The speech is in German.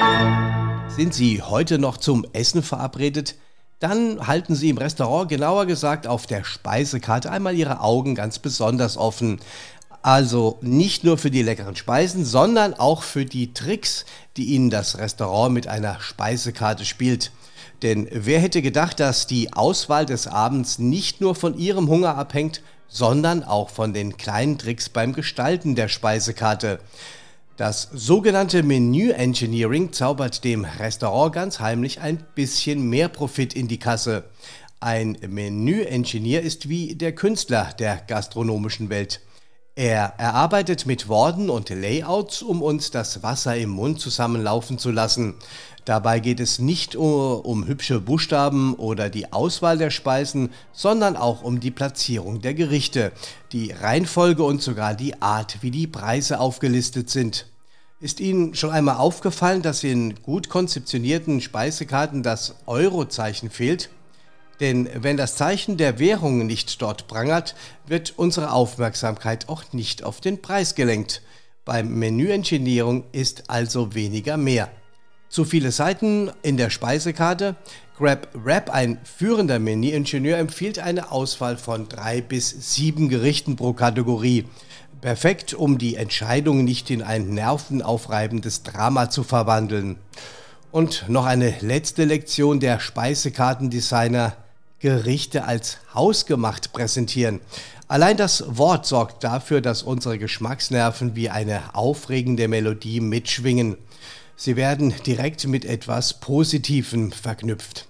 Sind Sie heute noch zum Essen verabredet? Dann halten Sie im Restaurant, genauer gesagt auf der Speisekarte, einmal Ihre Augen ganz besonders offen. Also nicht nur für die leckeren Speisen, sondern auch für die Tricks, die Ihnen das Restaurant mit einer Speisekarte spielt. Denn wer hätte gedacht, dass die Auswahl des Abends nicht nur von Ihrem Hunger abhängt, sondern auch von den kleinen Tricks beim Gestalten der Speisekarte. Das sogenannte Menü Engineering zaubert dem Restaurant ganz heimlich ein bisschen mehr Profit in die Kasse. Ein Menü-Engineer ist wie der Künstler der gastronomischen Welt. Er erarbeitet mit Worten und Layouts, um uns das Wasser im Mund zusammenlaufen zu lassen. Dabei geht es nicht um hübsche Buchstaben oder die Auswahl der Speisen, sondern auch um die Platzierung der Gerichte, die Reihenfolge und sogar die Art, wie die Preise aufgelistet sind. Ist Ihnen schon einmal aufgefallen, dass in gut konzeptionierten Speisekarten das Eurozeichen fehlt? Denn wenn das Zeichen der Währung nicht dort prangert, wird unsere Aufmerksamkeit auch nicht auf den Preis gelenkt. Beim Menüengineering ist also weniger mehr. Zu viele Seiten in der Speisekarte? GrabWrap, ein führender Menüingenieur, empfiehlt eine Auswahl von 3 bis 7 Gerichten pro Kategorie. Perfekt, um die Entscheidung nicht in ein nervenaufreibendes Drama zu verwandeln. Und noch eine letzte Lektion der Speisekartendesigner: Gerichte als hausgemacht präsentieren. Allein das Wort sorgt dafür, dass unsere Geschmacksnerven wie eine aufregende Melodie mitschwingen. Sie werden direkt mit etwas Positivem verknüpft.